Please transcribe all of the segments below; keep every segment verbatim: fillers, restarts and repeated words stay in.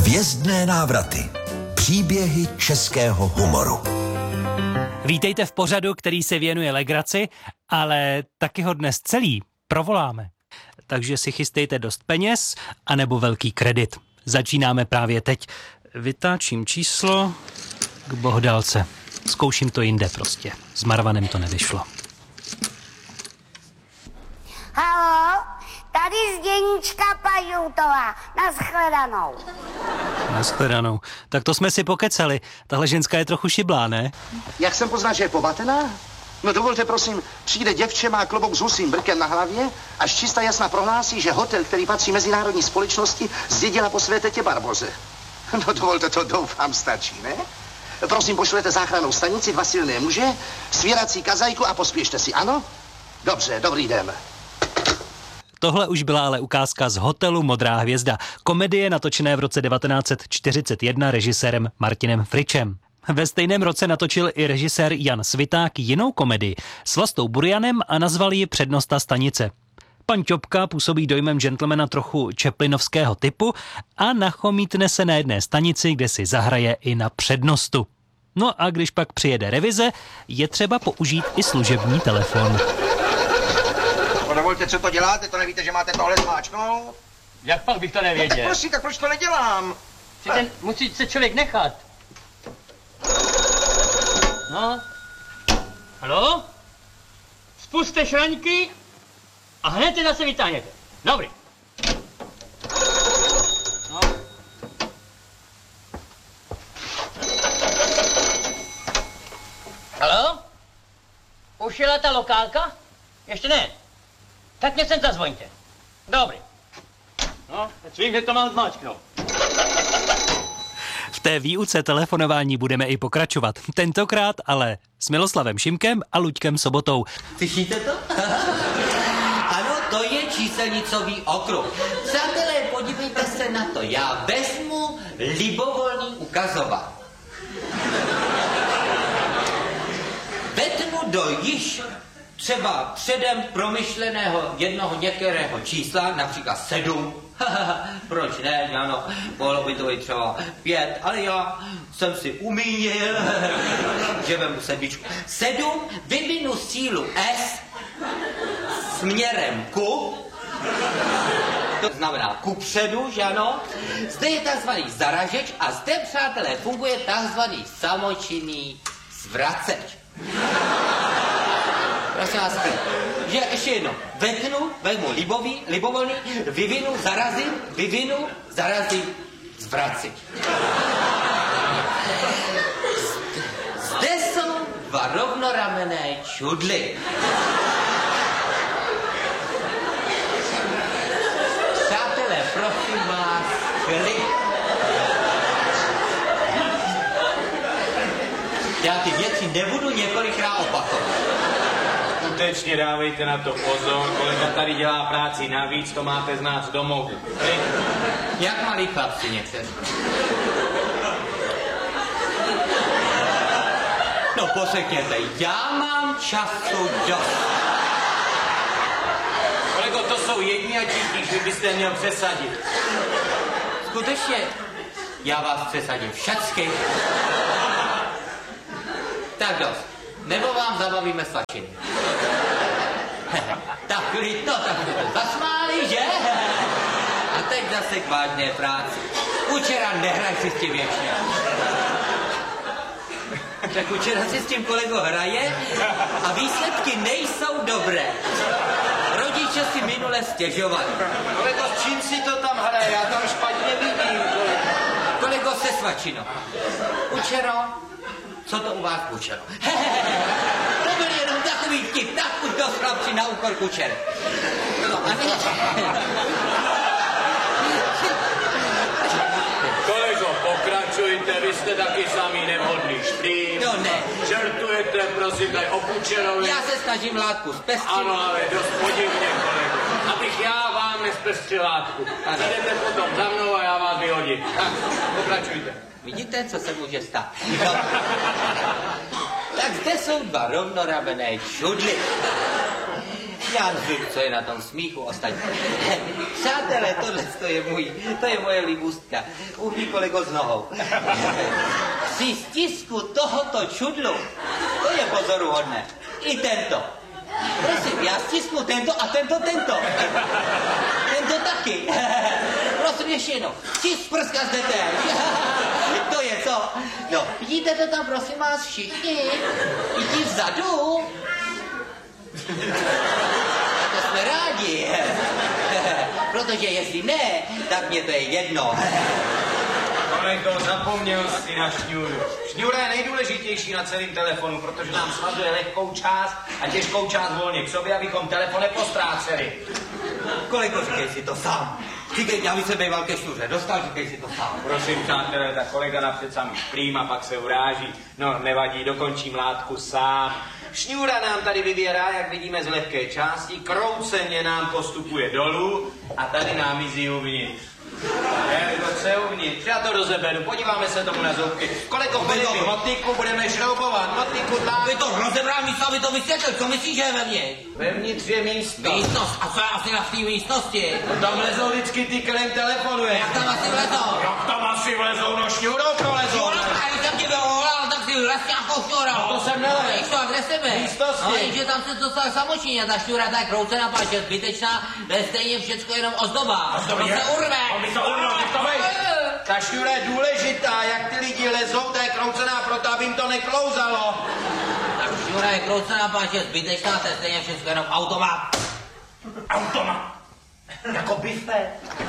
Hvězdné návraty. Příběhy českého humoru. Vítejte v pořadu, který se věnuje legraci, ale taky ho dnes celý provoláme. Takže si chystejte dost peněz anebo velký kredit. Začínáme právě teď. Vytáčím číslo k bohdálce. Zkouším to jinde prostě. S Marvanem to nevyšlo. Haló, tady Zděníčka Pažoutová. Naschledanou. Naschledanou. Tak to jsme si pokecali. Tahle ženská je trochu šiblá, ne? Jak jsem poznal, že je pobatená? No dovolte, prosím, přijde děvče, má klobouk s husím brkem na hlavě, až čista jasna prohlásí, že hotel, který patří mezinárodní společnosti, zdědila po své tetě Barboze. No dovolte, to doufám stačí, ne? Prosím, pošlete záchrannou stanici, dva silné muže, svěrací kazajku a pospěšte si, ano? Dobře, dobrý den. Tohle už byla ale ukázka z hotelu Modrá hvězda. Komedie natočené v roce devatenáct set čtyřicet jedna režisérem Martinem Fričem. Ve stejném roce natočil i režisér Jan Sviták jinou komedii s Vlastou Burianem a nazval ji Přednosta stanice. Pan Ťopka působí dojmem gentlemana trochu čeplinovského typu a nachomítne se na jedné stanici, kde si zahraje i na přednostu. No a když pak přijede revize, je třeba použít i služební telefon. No dovolte, co to děláte, to nevíte, že máte tohle zmáčknout? Jak pak bych to nevěděl? Tak prosím, tak proč to nedělám? Ten, musí se člověk nechat. No. Haló? Spuste šraňky a hned je zase vytáhněte. Dobrý. No. Haló? Už jela ta lokálka? Ještě ne. Tak mě sem zazvoňte. Dobrý. No, teď vím, že to mám zmáčknout. V té výuce telefonování budeme i pokračovat. Tentokrát ale s Miloslavem Šimkem a Luďkem Sobotou. Slyšíte to? Ano, to je číselnicový okruh. Přátelé, podívejte se na to. Já vezmu libovolný ukazovat. Vetnu do již třeba předem promyšleného jednoho některého čísla, například sedm. Proč ne, ano, mohlo by to být třeba pět, ale já jsem si umínil, že vemu sedmičku. Sedm, vyvinu sílu S směrem ku, to znamená kupředu, že ano. Zde je takzvaný zaražeč a zde, přátelé, funguje takzvaný samočinný zvraceč. Prosím vás, že ještě jedno. Vetnu, vezmu libový, libovolný, vyvinu, zarazím, vyvinu, zarazím, zvracím. Zde jsou dva rovnoramenné čudly. Přátelé, prosím vás, klid. Já ty věci nebudu několikrát opakovat. Skutečně dávejte na to pozor, kolega tady dělá práci navíc, to máte znát z domovu. Hej. Jak malí chlapci někteří. No pořekněte, já mám času dost. Kolego, to jsou jedni a čistí, že byste měl přesadit. Skutečně, já vás přesadím všacky. Tak dost. Nebo vám zabavíme svačiny. Tak klid, no tak jsme to zasmáli, že? A teď zase k vážné práci. Kučera, nehraj si s tím věčně. Tak Kučera si s tím kolego hraje a výsledky nejsou dobré. Rodiče si minule stěžovali. Kolego, s čím si to tam hraje? Já tam špatně vidím. Kolego, se svačino. Kučero, co to u vás, Kučero? To byl jenom takový vtip, tak už dost chlapci na úkor Kučery. No a teď... Kolego, pokračujte, vy jste taky samý nevhodný šplín. No ne. Žertujete, prosím, tady o Kučerovi. Já se snažím látku zpestřit. Ano, ale dost podivně, kolego. Abych já vám nespestřil látku. Jdete potom za mnou a já vás vyhodím. Tak, pokračujte. Vidíte, co se může stát? No. Tak zde jsou dva rovnoramenné čudly. seansu, co je na tom smíchu ostatní. Přátelé, tohle to je můj, to je moje libůstka. Uhni kolego s nohou. Při stisku tohoto čudlu, to je pozoruhodné. I tento. Prosím, já stisknu tento a tento, tento. Tento taky. Prosím, ještě jednou. Stisk prska zde též. To je co? No, vidíte to tam, prosím vás, všichni? I ti vzadu? To jsme rádi. Protože jestli ne, tak mě to je jedno. Kolego, zapomněl jsi na šňůru. Šňůra je nejdůležitější na celém telefonu, protože nám svazuje lehkou část a těžkou část volně k sobě, abychom telefon nepostráceli. Kolego, říkej si to sám. Říkej mě, aby se býval ke šňůře. Dostal, říkej si to sám. Prosím, přátelé, tak kolega napřed sami šprým a pak se uráží. No, nevadí, dokončím látku sám. Šňůra nám tady vybírá, jak vidíme, z lehké části, krouceně nám postupuje dolů a tady nám mizí uvnitř. Ergoce uvnitř, já to rozeberu, podíváme se tomu na zubky. Kolego, Filipi, motiku budeme šroubovat, motiku tak. Vy to rozebral místo, aby to vysvětlil, co myslíš, že je vevnitř? Vevnitř je místo. Místnost, a co je asi na té místnosti? No, tam lezou vždycky ty kolem telefonu. Jak tam asi vlezou? Jak tam asi vlezou, no šňůrou prolezou. Jo, a když jsem ti volal, tak si vlez nějakou šňůrou. No, to jsem nelez. Víš to, a kde jsi byl? Místnosti. No, jenže tam se dostal samočinně, ta šňůra tak kroucená, páče zbytečná, to je stejně všecko jenom ozdoba. To se urve. Ta šňůra je důležitá, jak ty lidi lezou, ta je kroucená proto, aby jim to neklouzalo. Ta šňůra je kroucená, páče zbytečná, to je stejně všecko jenom automat. Automat. Jako bife.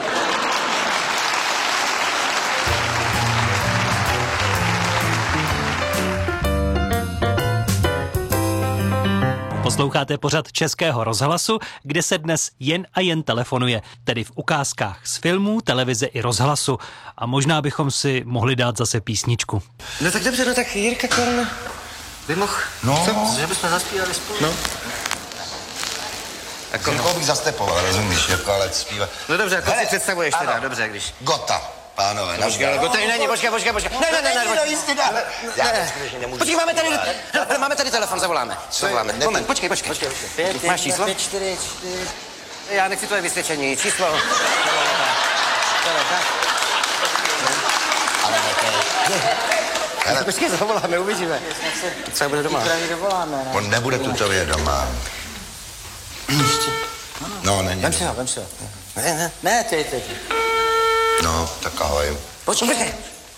Posloucháte pořad Českého rozhlasu, kde se dnes jen a jen telefonuje, tedy v ukázkách z filmů, televize i rozhlasu. A možná bychom si mohli dát zase písničku. No tak dobře, no tak Jirka Korn by mohl, No. co? Že bychom zaspívali spolu. No. Jako no. bych zastepoval, rozumíš, jako ale zpívat. No dobře, jako Hele, si představuješ ano. teda, dobře, když... Gota, pánové. Počkej, ale Gota není, počkej, počkej, počkej. Ne, ne, ne, ne, ne, jistě dá. Já skutečně nemůžu. Počkej, máme tady, máme tady telefon, zavoláme. Zavoláme. Moment, počkej, počkej. Počkej, počkej. Pět, máš číslo? Pět, čtyři, čtyři. Já nechci tvoje vysvědčení, číslo. Ale ne, Počkej, zavoláme, uvidíme. Co bude doma? on nebude tutově doma. No, není. Vem si ho, vem si ho. Ne, ne, ne, ty, ty. No, tak ahoj. Počkej, počkej.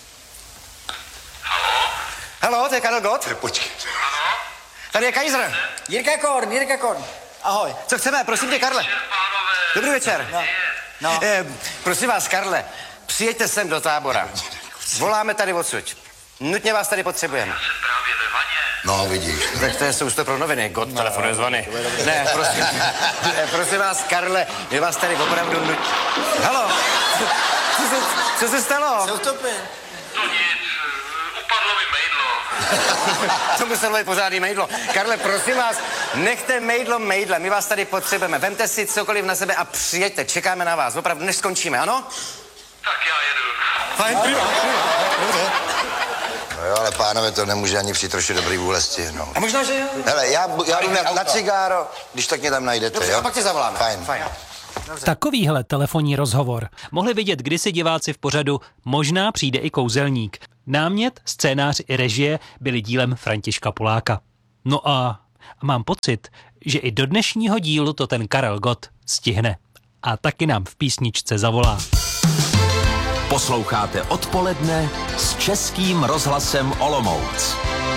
Halo, to je Karel Gott. Počkej. Tady je Kaiser. Jirka Korn, Jirka Korn. Ahoj. Co chceme, prosím tě, Karle. Dobrý večer. No. No. Eh, prosím vás, Karle, přijeďte sem do Tábora. Voláme tady odsud. Nutně vás tady potřebujeme. No, vidíš. Tak to je sousto pro noviny. Gott no, telefonuje zvony. Ne, prosím, ne, prosím vás, Karle, my vás tady opravdu nutně... Halo, co se, co se stalo? Co to by? To nic, upadlo mi mejdlo. To muselo být pořádný mejdlo. Karle, prosím vás, nechte mejdlo mejdle, my vás tady potřebujeme. Vemte si cokoliv na sebe a přijeďte, čekáme na vás, opravdu, než skončíme, ano? Tak já jedu. Fajn, prima, prima. No jo, ale pánové, to nemůže ani při troši dobrý vůle stihnout. A možná, že jo? Hele, já, já jdu na, na cigáro, když tak mě tam najdete, Dobře, jo? a pak tě zavoláme. Fajn. Fajn. Takovýhle telefonní rozhovor mohli vidět kdysi diváci v pořadu Možná přijde i kouzelník. Námět, scénář i režie byly dílem Františka Poláka. No a mám pocit, že i do dnešního dílu to ten Karel Gott stihne. A taky nám v písničce zavolá. Posloucháte Odpoledne s Českým rozhlasem Olomouc.